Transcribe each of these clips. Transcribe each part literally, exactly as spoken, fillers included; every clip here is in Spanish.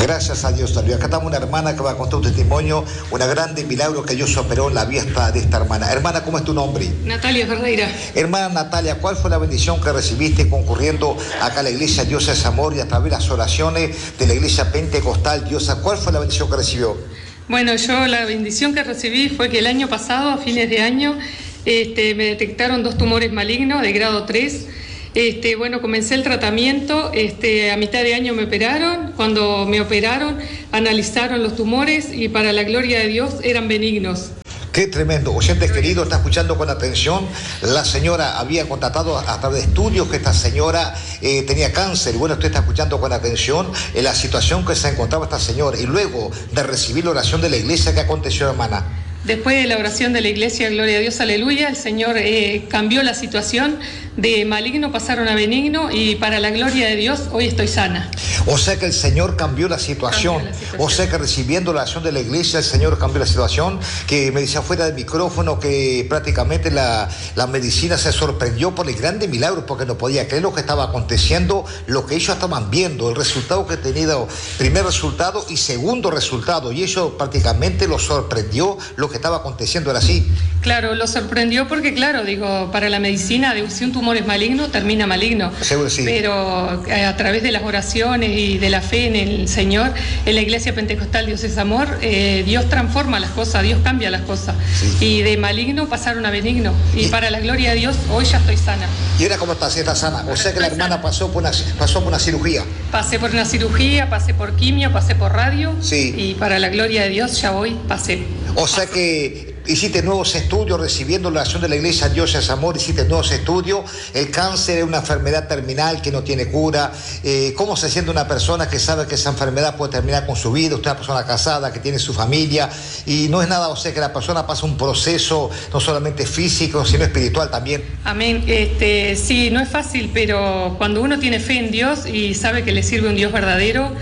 Gracias a Dios, Talio. Acá estamos una hermana que va a contar un testimonio, una grande milagro que Dios operó en la vida de esta hermana. Hermana, ¿cómo es tu nombre? Natalia Ferreira. Hermana Natalia, ¿cuál fue la bendición que recibiste concurriendo acá a la iglesia Dios es Amor y a través de las oraciones de la iglesia pentecostal Diosa? ¿Cuál fue la bendición que recibió? Bueno, yo la bendición que recibí fue que el año pasado, a fines de año, este, me detectaron dos tumores malignos de grado tres. Este, bueno, comencé el tratamiento, este, a mitad de año me operaron. Cuando me operaron, analizaron los tumores y para la gloria de Dios eran benignos. Qué tremendo. Oyentes queridos, está escuchando con atención. La señora había constatado a través de estudios que esta señora eh, tenía cáncer. Y bueno, usted está escuchando con atención en la situación que se encontraba esta señora. Y luego de recibir la oración de la iglesia, ¿qué aconteció, hermana? Después de la oración de la iglesia, gloria a Dios, aleluya, el Señor eh, cambió la situación. De maligno pasaron a benigno y para la gloria de Dios hoy estoy sana. O sea que el Señor cambió la situación. Cambió la situación. O sea que recibiendo la oración de la iglesia el Señor cambió la situación. Que me decía fuera del micrófono que prácticamente la, la medicina se sorprendió por el grande milagro, porque no podía creer lo que estaba aconteciendo, lo que ellos estaban viendo, el resultado que tenía, primer resultado y segundo resultado, y eso prácticamente lo sorprendió lo que estaba aconteciendo. ¿Era así? Claro, lo sorprendió porque claro, digo, para la medicina de si un tumor es maligno, termina maligno. Seguro sí. Pero a través de las oraciones y de la fe en el Señor, en la iglesia pentecostal Dios es Amor, eh, Dios transforma las cosas, Dios cambia las cosas. Sí. Y de maligno pasaron a benigno. Y, y para la gloria de Dios, hoy ya estoy sana. ¿Y ahora cómo estás? ¿Estás sana? O sea que la hermana pasó por, una, pasó por una cirugía. Pasé por una cirugía, pasé por quimio, pasé por radio. Sí. Y para la gloria de Dios ya hoy pasé. O sea que hiciste nuevos estudios, recibiendo la oración de la iglesia Dios es Amor, hiciste nuevos estudios. El cáncer es una enfermedad terminal que no tiene cura. Eh, ¿Cómo se siente una persona que sabe que esa enfermedad puede terminar con su vida? Usted es una persona casada, que tiene su familia, y no es nada, o sea, que la persona pasa un proceso no solamente físico, sino espiritual también. Amén. Este, sí, no es fácil, pero cuando uno tiene fe en Dios y sabe que le sirve un Dios verdadero,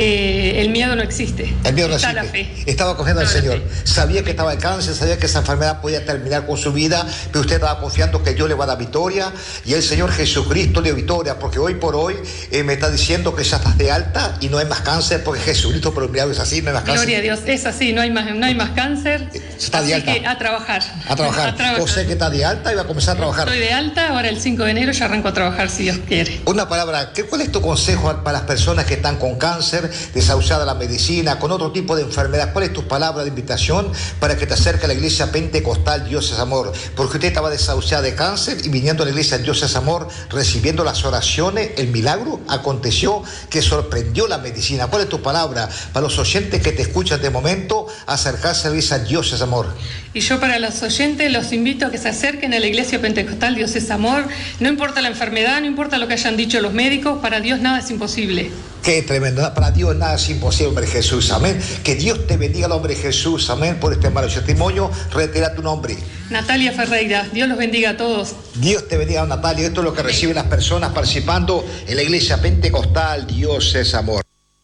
Eh, el miedo no existe. El miedo no Está existe. La fe. Estaba confiando al Señor. Sabía que estaba el cáncer, sabía que esa enfermedad podía terminar con su vida, pero usted estaba confiando que Dios le va a dar victoria y el Señor Jesucristo le dio victoria, porque hoy por hoy eh, me está diciendo que ya estás de alta y no hay más cáncer, porque Jesucristo, pero mirado es así, no hay más cáncer. Gloria a Dios, es así, no hay más, no hay más cáncer. Está de alta. Así que a trabajar. A trabajar. a trabajar. O sea que está de alta y va a comenzar a trabajar. Estoy de alta, ahora el cinco de enero ya arranco a trabajar si Dios quiere. Una palabra, ¿cuál es tu consejo para las personas que están con cáncer, desahuciadas la medicina, con otro tipo de enfermedad? ¿Cuál es tu palabra de invitación para que te acerque a la iglesia pentecostal Dios es Amor? Porque usted estaba desahuciada de cáncer y viniendo a la iglesia Dios es Amor, recibiendo las oraciones, el milagro aconteció que sorprendió la medicina. ¿Cuál es tu palabra para los oyentes que te escuchan de momento, acercarse a la iglesia Dios es Amor? Y yo para los oyentes los invito a que se acerquen a la iglesia pentecostal Dios es Amor. No importa la enfermedad, no importa lo que hayan dicho los médicos, para Dios nada es imposible. Qué tremendo, para Dios nada es imposible, hombre Jesús, amén. Que Dios te bendiga, el hombre Jesús, amén, por este maravilloso testimonio. Retira tu nombre. Natalia Ferreira, Dios los bendiga a todos. Dios te bendiga, Natalia. Esto es lo que amén. Reciben las personas participando en la iglesia pentecostal Dios es Amor.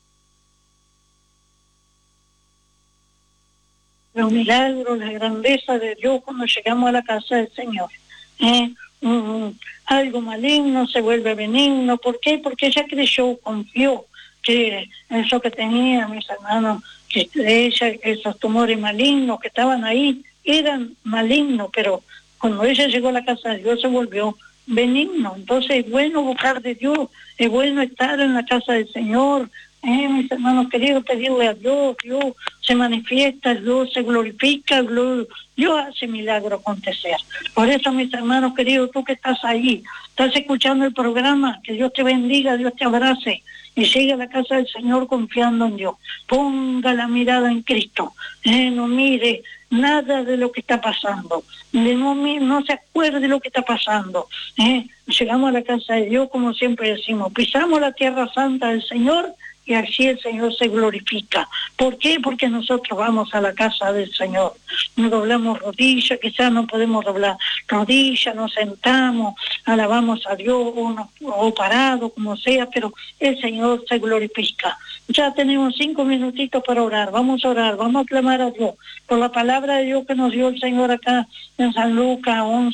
Los milagros, la grandeza de Dios cuando llegamos a la casa del Señor. ¿Eh? Mm, algo maligno se vuelve benigno. ¿Por qué? Porque ella creyó, confió que eso que tenía, mis hermanos, que ella, esos tumores malignos que estaban ahí, eran malignos, pero cuando ella llegó a la casa de Dios se volvió benigno. Entonces es bueno buscar de Dios, es bueno estar en la casa del Señor. Eh, mis hermanos queridos, pedirle a Dios, Dios se manifiesta, Dios se glorifica, Dios, Dios hace milagro acontecer. Por eso, mis hermanos queridos, tú que estás ahí, estás escuchando el programa, que Dios te bendiga, Dios te abrace y sigue a la casa del Señor confiando en Dios. Ponga la mirada en Cristo, eh, no mire nada de lo que está pasando, no, no se acuerde de lo que está pasando. Eh. Llegamos a la casa de Dios, como siempre decimos, pisamos la tierra santa del Señor, y así el Señor se glorifica. ¿Por qué? Porque nosotros vamos a la casa del Señor, nos doblamos rodillas, quizás no podemos doblar rodillas, nos sentamos, alabamos a Dios, o, no, o parado, como sea, pero el Señor se glorifica. Ya tenemos cinco minutitos para orar, vamos a orar, vamos a clamar a Dios, por la palabra de Dios que nos dio el Señor acá en San Lucas once,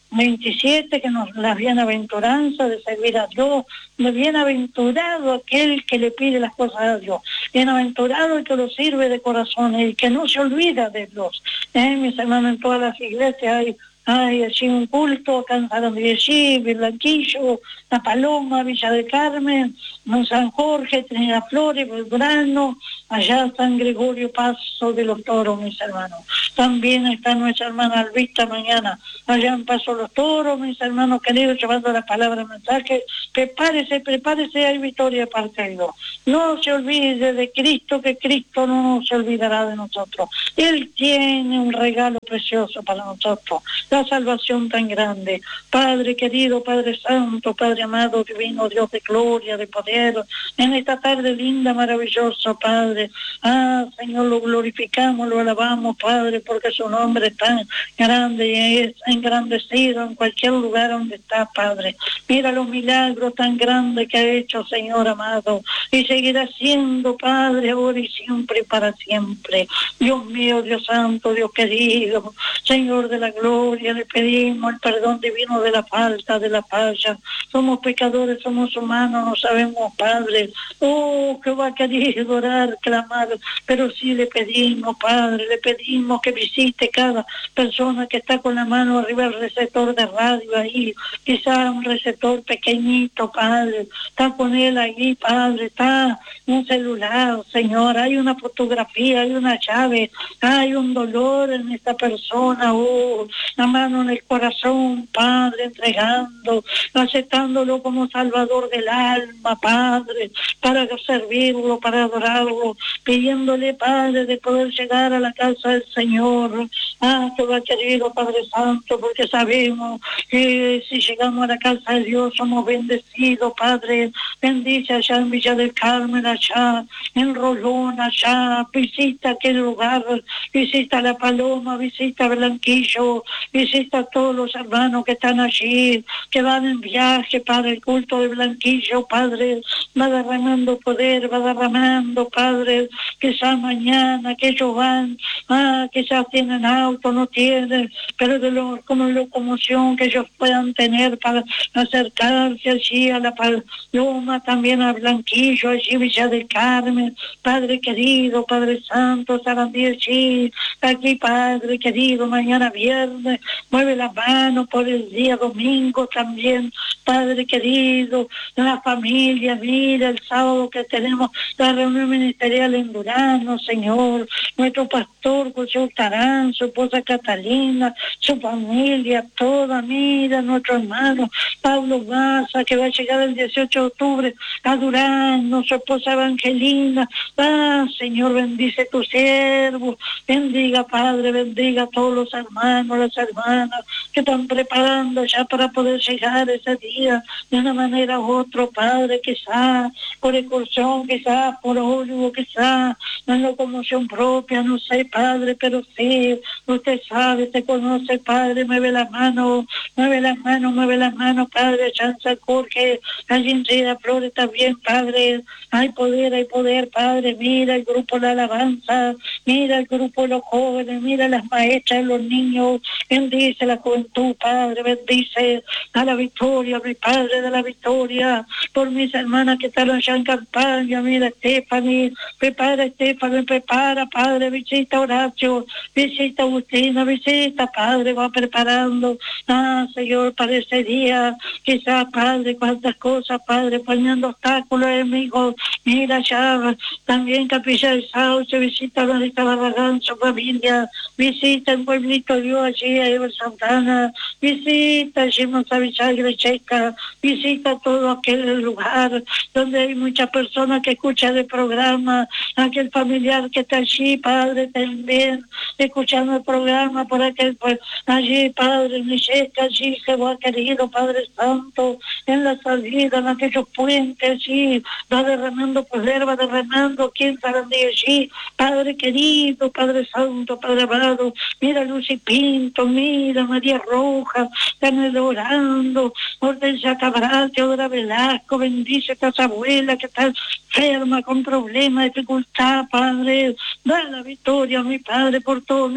veintisiete, que nos la bienaventuranza de servir a Dios, de bienaventurado aquel que le pide las cosas a Dios, bienaventurado el que lo sirve de corazón, el que no se olvida de Dios. Eh, mis hermanos, en todas las iglesias hay Hay allí un culto, acá en San Andrés, Blanquillo, La Paloma, Villa del Carmen, San Jorge, Trinidad Flores, Belgrano, allá San Gregorio Paso de los Toros, mis hermanos. También está nuestra hermana Albita mañana, allá en Paso de los Toros, mis hermanos queridos, llevando la palabra, mensaje. Prepárese, prepárese, hay victoria parte de Dios. No se olvide de Cristo, que Cristo no se olvidará de nosotros. Él tiene un regalo precioso para nosotros. La salvación tan grande. Padre querido, Padre Santo, Padre amado, divino, Dios de gloria, de poder, en esta tarde linda, maravillosa, Padre. Ah, Señor, lo glorificamos, lo alabamos, Padre, porque su nombre es tan grande y es engrandecido en cualquier lugar donde está, Padre. Mira los milagros tan grandes que ha hecho, Señor amado, y seguirá siendo, Padre, ahora y siempre y para siempre. Dios mío, Dios Santo, Dios querido, Señor de la gloria, le pedimos el perdón divino de la falta, de la falla. Somos pecadores, somos humanos, no sabemos, Padre. Oh, que va a querer orar, clamar, pero sí le pedimos, Padre, le pedimos que visite cada persona que está con la mano arriba del receptor de radio ahí, quizá un receptor pequeñito, Padre, está con él ahí, Padre, está un celular, Señor, hay una fotografía, hay una llave, hay un dolor en esta persona, oh, la mano en el corazón, Padre, entregando, aceptándolo como Salvador del alma, Padre, para servirlo, para adorarlo, pidiéndole, Padre, de poder llegar a la casa del Señor. Ah, que va querido Padre Santo, porque sabemos que si llegamos a la casa de Dios somos bendecidos, Padre. Bendice allá en Villa del Carmen, allá en Rolón, allá, visita aquel lugar, visita La Paloma, visita Blanquillo, visita a todos los hermanos que están allí, que van en viaje para el culto de Blanquillo, Padre. Va derramando poder, va derramando, Padre, quizás mañana, que ellos van, ah, quizás tienen auto, no tienen, pero de lo, como locomoción que ellos puedan tener para acercarse allí a La Paloma, también a Blanquillo, allí Villa del Carmen, Padre querido, Padre Santo, Sarandí allí, aquí, Padre querido, mañana viernes, mueve la mano por el día domingo también, Padre querido, la familia, mira el sábado que tenemos la reunión ministerial en Durano, Señor, nuestro pastor José Tarán, su esposa Catalina, su familia, toda, mira, nuestro hermano Pablo Maza, que va a llegar el dieciocho de octubre a Durano, su esposa Evangelina. Ah, Señor, bendice tu siervo, bendiga, Padre, bendiga a todos los hermanos, las hermanas que están preparando ya para poder llegar ese día de una manera u otra, Padre, quizá por excursión, quizá por óvulo, quizá en locomoción propia, no sé, Padre, pero sí, usted sabe, te conoce, Padre, mueve la mano, mueve la mano, mueve la mano, Padre, San Jorge, allí en Río Flores también, Padre, hay poder, hay poder, Padre, mira el grupo de la alabanza, mira el grupo de los jóvenes, mira las maestras, los niños, bendice la juventud, Padre, bendice a la victoria, mi Padre de la victoria, por mis hermanas que están allá en campaña, mira Estefany, prepara Estefany, prepara, Padre, visita Horacio, visita Agustina, visita, Padre, va preparando, ah, Señor, para ese día, quizás, Padre, cuántas cosas, Padre, poniendo obstáculos, amigos, mira ya, también Capilla del Sauce, visita a Marita Barragán, su familia, visita el pueblito Dios allí, a Ever Santana, visita allí Monsavichal Grecheca, visita todo aquel lugar donde hay muchas personas que escuchan el programa, aquel familiar que está allí, Padre, también escuchando el programa, por aquel, pues, allí, Padre, Grecheca, allí, Jehová querido, Padre Santo, en la salida, en aquellos puentes allí, va derramando poder, va derramando, quién sabe de allí, Padre querido, Padre Santo, Padre amado, mira Lucy Pinto, mira María Roja, están orando, Hortensia Cabral, Teodora Velasco, bendice a estas abuelas que están enfermas, con problemas, dificultad, Padre, da la victoria, mi Padre, por todos mis hermanos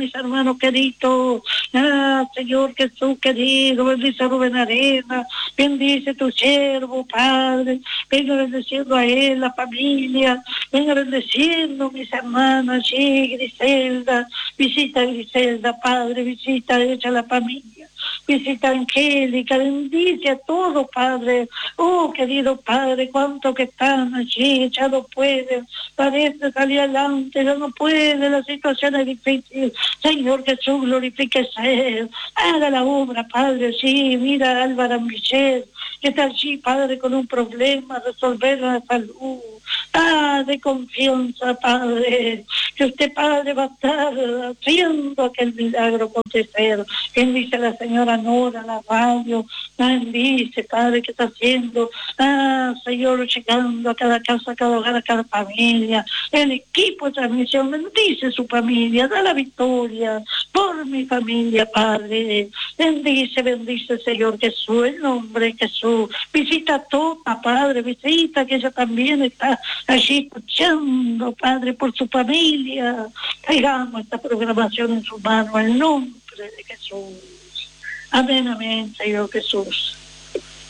hermano querido. Ah, Señor Jesús querido, bendice a Rubén Arena, bendice tu siervo, Padre. Venga bendiciendo a él, la familia. Venga bendiciendo mis hermanas, sí, Griselda. Visita a Griselda, Padre, visita a ella, la familia. Visita a Angélica, bendice a todos, Padre. Oh, querido Padre, cuánto que están allí, ya no pueden, parece salir adelante, ya no puede, la situación es difícil. Señor Jesús, glorifíquese, haga la obra, Padre, sí, mira a Álvaro Michel, que está allí, Padre, con un problema, resolver la salud. Ah, de confianza, Padre, que usted, Padre, va a estar haciendo aquel milagro acontecer. Bendice a la señora Nora, la radio, bendice, Padre, que está haciendo, ah, Señor, llegando a cada casa, a cada hogar, a cada familia, el equipo de transmisión, bendice su familia, da la victoria por mi familia, Padre, bendice, bendice, Señor Jesús, el nombre de Jesús, visita a toda, Padre, visita que ella también está allí escuchando, Padre, por su familia. Traigamos esta programación en su mano, en el nombre de Jesús. Amén, amén, Señor Jesús.